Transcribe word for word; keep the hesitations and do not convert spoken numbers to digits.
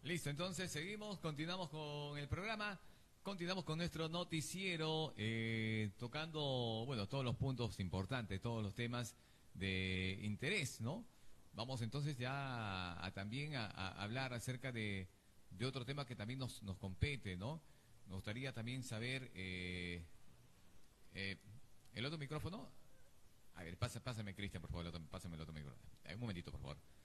Listo, entonces seguimos, continuamos con el programa, continuamos con nuestro noticiero, eh, tocando, bueno, todos los puntos importantes, todos los temas de interés, ¿no? Vamos entonces ya a, a también a, a hablar acerca de, de otro tema que también nos, nos compete, ¿no? Me gustaría también saber, eh, eh, el otro micrófono. A ver, pasa, pásame, Cristian, por favor, el otro- pásame el otro micrófono. Eh, Un momentito, por favor.